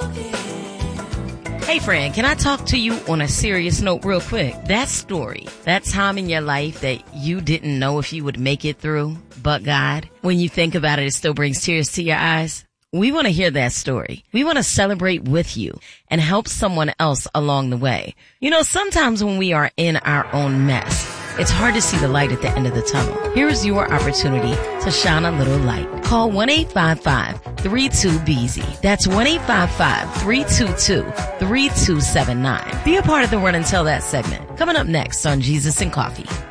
Hey friend, can I talk to you on a serious note real quick? That story, that time in your life that you didn't know if you would make it through, but God, when you think about it, it still brings tears to your eyes. We want to hear that story. We want to celebrate with you and help someone else along the way. You know, sometimes when we are in our own mess, it's hard to see the light at the end of the tunnel. Here's your opportunity to shine a little light. Call 1-855-32-BEASY. That's 1-855-322-3279. Be a part of the Run and Tell That segment. Coming up next on Jesus and Coffee.